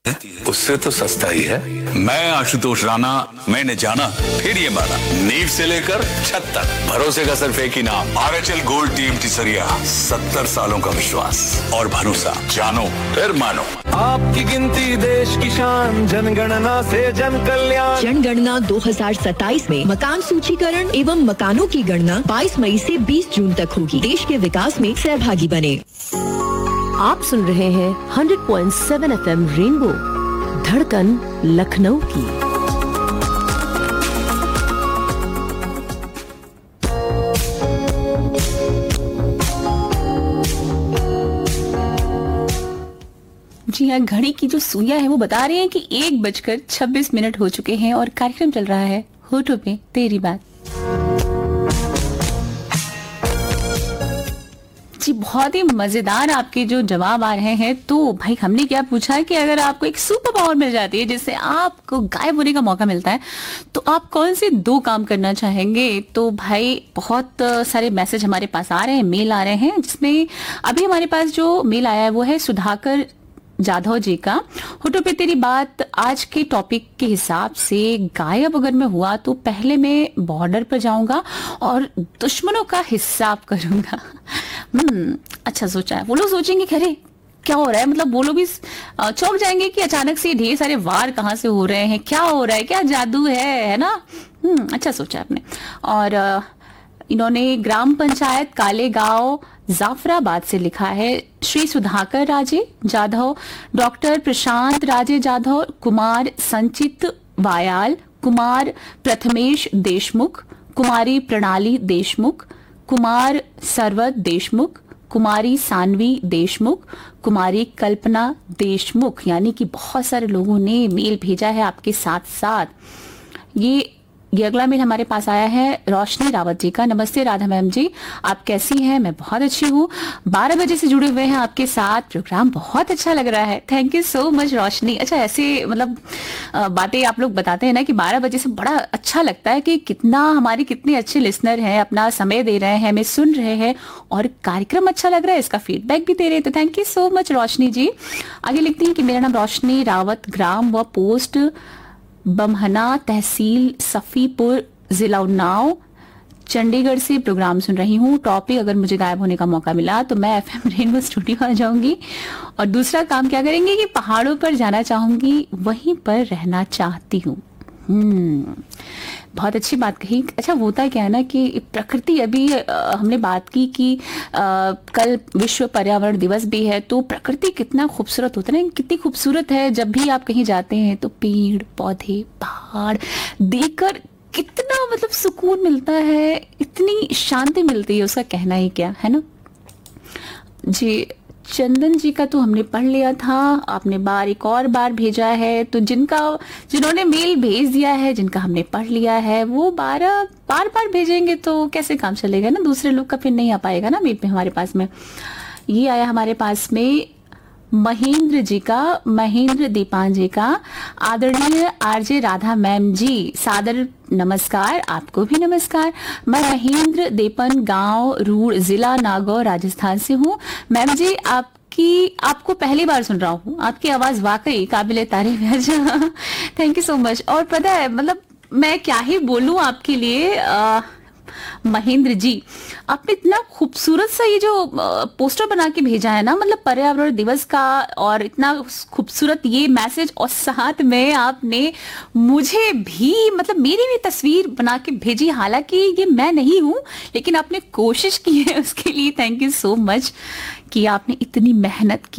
उससे तो सस्ता ही है। मैं आशुतोष राणा, मैंने जाना फिर ये माना। नींव से लेकर छत तक भरोसे का सिर्फ एक ही नाम, आरएचएल गोल्ड टीम टिसरिया। 70 सालों का विश्वास और भरोसा, जानो फिर मानो। आपकी गिनती देश की शान, जनगणना से जन कल्याण। जनगणना 2027 में मकान सूचीकरण एवं मकानों की गणना 22 मई से 20 जून तक होगी। देश के विकास में सहभागी बने। आप सुन रहे हैं 100.7 FM रेनबो, धड़कन लखनऊ की। जी हाँ, घड़ी की जो सुइयां है वो बता रही है कि 1:26 हो चुके हैं और कार्यक्रम चल रहा है होठों पे तेरी बात। जी, बहुत ही मजेदार आपके जो जवाब आ रहे हैं। तो भाई हमने क्या पूछा है कि अगर आपको एक सुपर पावर मिल जाती है जिससे आपको गायब होने का मौका मिलता है, तो आप कौन से 2 काम करना चाहेंगे? तो भाई बहुत सारे मैसेज हमारे पास आ रहे हैं, मेल आ रहे हैं, जिसमें अभी हमारे पास जो मेल आया है वो है सुधाकर जाधव जी का। होठों पे तेरी बात आज के टॉपिक के हिसाब से गायब अगर मैं हुआ तो पहले मैं बॉर्डर पर जाऊंगा और दुश्मनों का हिसाब करूंगा। अच्छा सोचा है। वो लोग सोचेंगे कि अरे क्या हो रहा है, मतलब वो लोग भी चौंक जाएंगे कि अचानक से ढेर सारे वार कहाँ से हो रहे हैं, क्या हो रहा है, क्या जादू है ना। अच्छा सोचा आपने। और इन्होंने ग्राम पंचायत कालेगांव जाफराबाद से लिखा है श्री सुधाकर राजे जाधव, डॉक्टर प्रशांत राजे जाधव, कुमार संचित वायाल, कुमार प्रथमेश देशमुख, कुमारी प्रणाली देशमुख, कुमार सरवत देशमुख, कुमारी सानवी देशमुख, कुमारी कल्पना देशमुख। यानी कि बहुत सारे लोगों ने मेल भेजा है आपके साथ साथ। ये अगला मेल हमारे पास आया है रोशनी रावत जी का। नमस्ते राधा मैम जी, आप कैसी हैं? मैं बहुत अच्छी हूँ। 12 बजे से जुड़े हुए हैं आपके साथ, प्रोग्राम बहुत अच्छा लग रहा है। थैंक यू सो मच रोशनी। अच्छा, ऐसे मतलब बातें आप लोग बताते हैं ना कि 12 बजे से बड़ा अच्छा लगता है कि हमारे कितने अच्छे लिसनर हैं, अपना समय दे रहे हैं, हमें सुन रहे हैं और कार्यक्रम अच्छा लग रहा है, इसका फीडबैक भी दे रहे हैं। तो थैंक यू सो मच रोशनी जी। आगे लिखती हैं कि मेरा नाम रोशनी रावत, ग्राम व पोस्ट बमहना, तहसील सफीपुर, जिला उन्नाव, चंडीगढ़ से प्रोग्राम सुन रही हूँ। टॉपिक अगर मुझे गायब होने का मौका मिला तो मैं एफएम रेनबो स्टूडियो आ जाऊंगी और दूसरा काम क्या करेंगे कि पहाड़ों पर जाना चाहूंगी, वहीं पर रहना चाहती हूँ। बहुत अच्छी बात कही। अच्छा, होता क्या है ना कि प्रकृति, अभी हमने बात की कि कल विश्व पर्यावरण दिवस भी है, तो प्रकृति कितना खूबसूरत होता है ना, कितनी खूबसूरत है। जब भी आप कहीं जाते हैं तो पेड़ पौधे पहाड़ देखकर कितना मतलब सुकून मिलता है, इतनी शांति मिलती है, उसका कहना ही क्या है ना जी। चंदन जी का तो हमने पढ़ लिया था, आपने एक और बार भेजा है। तो जिन्होंने मेल भेज दिया है, जिनका हमने पढ़ लिया है, वो बार बार भेजेंगे तो कैसे काम चलेगा ना, दूसरे लोग का फिर नहीं आ पाएगा ना मेल पे हमारे पास में। ये आया हमारे पास में महेंद्र जी का, महेंद्र दीपान जी का। आदरणीय आरजे राधा मैम जी, सादर नमस्कार। आपको भी नमस्कार। मैं महेंद्र देपन, गांव रूड़, जिला नागौर, राजस्थान से हूँ। मैम जी, आपको पहली बार सुन रहा हूँ, आपकी आवाज वाकई काबिले तारीफ है। Thank you so much. और पता है मतलब मैं क्या ही बोलूं आपके लिए, महेंद्र जी, आपने इतना खूबसूरत सा ये जो पोस्टर बना के भेजा है ना, मतलब पर्यावरण दिवस का, और इतना खूबसूरत ये मैसेज, और साथ में आपने मुझे भी मतलब मेरी भी तस्वीर बना के भेजी। हालांकि ये मैं नहीं हूं, लेकिन आपने कोशिश की है, उसके लिए थैंक यू सो मच कि आपने इतनी मेहनत की।